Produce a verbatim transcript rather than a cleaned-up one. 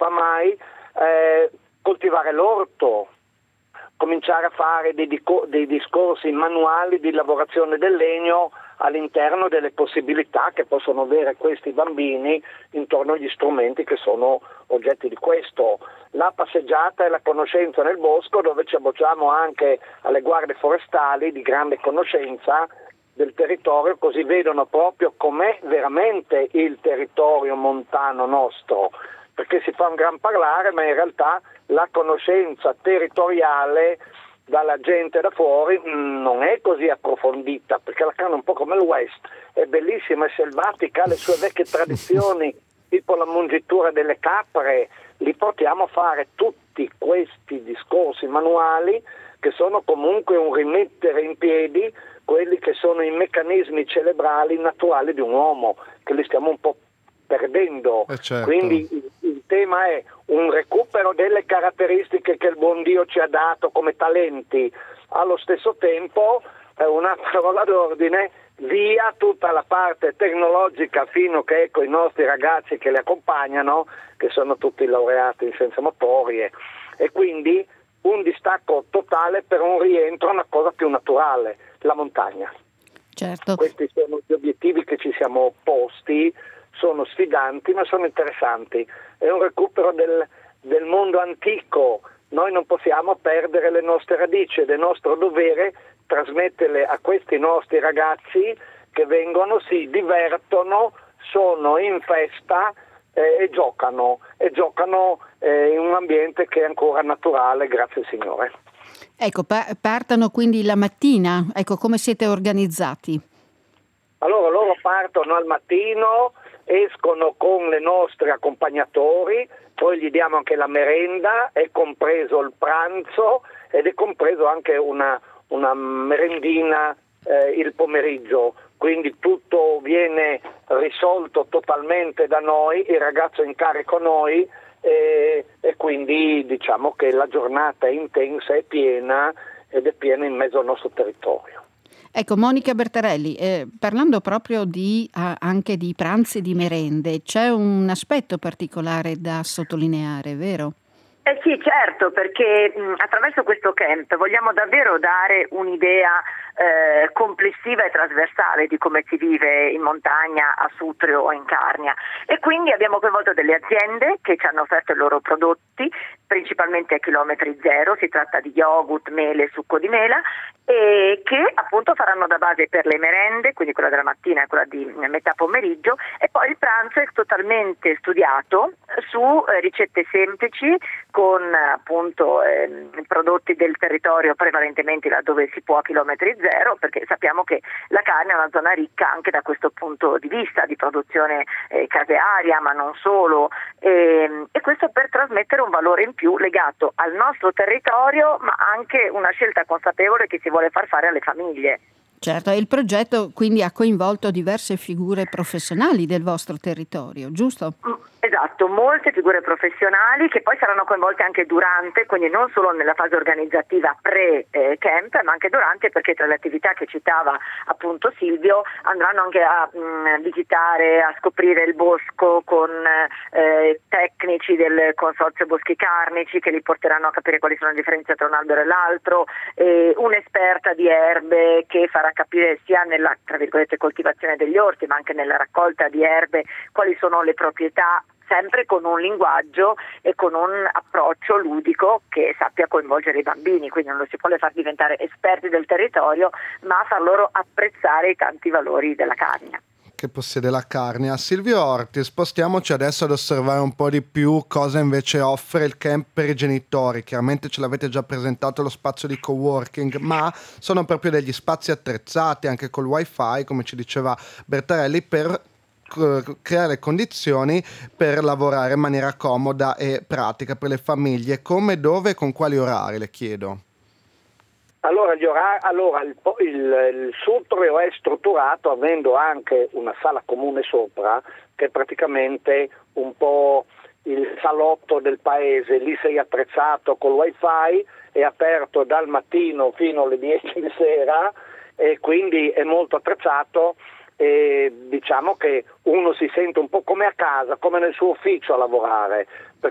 fa mai, eh, coltivare l'orto, cominciare a fare dei, dei discorsi manuali di lavorazione del legno all'interno delle possibilità che possono avere questi bambini intorno agli strumenti che sono oggetti di questo. La passeggiata e la conoscenza nel bosco, dove ci abbocciamo anche alle guardie forestali di grande conoscenza del territorio, così vedono proprio com'è veramente il territorio montano nostro, perché si fa un gran parlare, ma in realtà la conoscenza territoriale dalla gente da fuori mh, non è così approfondita, perché la Carnia è un po' come il West, è bellissima, è selvatica, ha le sue vecchie tradizioni, tipo la mungitura delle capre. Li portiamo a fare tutti questi discorsi manuali che sono comunque un rimettere in piedi quelli che sono i meccanismi cerebrali naturali di un uomo, che li stiamo un po' perdendo. Eh certo. Quindi il, il tema è un recupero delle caratteristiche che il buon Dio ci ha dato come talenti, allo stesso tempo è una parola d'ordine, via tutta la parte tecnologica fino che ecco i nostri ragazzi che li accompagnano, che sono tutti laureati in scienze motorie, e quindi un distacco totale per un rientro a una cosa più naturale, la montagna. Certo. Questi sono gli obiettivi che ci siamo posti, sono sfidanti ma sono interessanti. È un recupero del, del mondo antico. Noi non possiamo perdere le nostre radici ed è nostro dovere trasmetterle a questi nostri ragazzi che vengono, si divertono, sono in festa eh, e giocano e giocano eh, in un ambiente che è ancora naturale, grazie al Signore. Ecco, pa- partano quindi la mattina, ecco, come siete organizzati? Allora loro partono al mattino, escono con le nostre accompagnatori, poi gli diamo anche la merenda, è compreso il pranzo ed è compreso anche una, una merendina eh, il pomeriggio, quindi tutto viene risolto totalmente da noi, il ragazzo è in carico noi e, e quindi diciamo che la giornata è intensa, è piena ed è piena in mezzo al nostro territorio. Ecco, Monica Bertarelli, eh, parlando proprio di, ah, anche di pranzi e di merende, c'è un aspetto particolare da sottolineare, vero? Eh sì, certo, perché mh, attraverso questo camp vogliamo davvero dare un'idea eh, complessiva e trasversale di come si vive in montagna, a Sutrio o in Carnia, e quindi abbiamo coinvolto delle aziende che ci hanno offerto i loro prodotti, principalmente a chilometri zero, si tratta di yogurt, mele, succo di mela, e che appunto faranno da base per le merende, quindi quella della mattina e quella di metà pomeriggio, e poi il pranzo è totalmente studiato su eh, ricette semplici con appunto eh, prodotti del territorio, prevalentemente laddove si può a chilometri zero, perché sappiamo che la Carnia è una zona ricca anche da questo punto di vista di produzione eh, casearia, ma non solo, e, e questo per trasmettere un valore in più legato al nostro territorio, ma anche una scelta consapevole che si vuole far fare alle famiglie. Certo, e il progetto quindi ha coinvolto diverse figure professionali del vostro territorio, giusto? Esatto, molte figure professionali che poi saranno coinvolte anche durante, quindi non solo nella fase organizzativa pre-camp, ma anche durante, perché tra le attività che citava appunto Silvio andranno anche a mh, visitare, a scoprire il bosco con eh, tecnici del Consorzio Boschi Carnici che li porteranno a capire quali sono le differenze tra un albero e l'altro, eh, un'esperta di erbe che farà capire sia nella, tra virgolette, coltivazione degli orti, ma anche nella raccolta di erbe quali sono le proprietà, sempre con un linguaggio e con un approccio ludico che sappia coinvolgere i bambini, quindi non lo si vuole far diventare esperti del territorio, ma far loro apprezzare i tanti valori della Carnia. Che possiede la Carnia. Silvio Orti, spostiamoci adesso ad osservare un po' di più cosa invece offre il camp per i genitori. Chiaramente ce l'avete già presentato lo spazio di coworking, ma sono proprio degli spazi attrezzati anche col wifi, come ci diceva Bertarelli, per creare condizioni per lavorare in maniera comoda e pratica per le famiglie. Come, dove e con quali orari, le chiedo? Allora, gli orari, allora il, il, il Sutrio è strutturato avendo anche una sala comune sopra, che è praticamente un po' il salotto del paese. Lì sei attrezzato col wifi, è aperto dal mattino fino alle dieci di sera e quindi è molto attrezzato. E diciamo che uno si sente un po' come a casa, come nel suo ufficio a lavorare,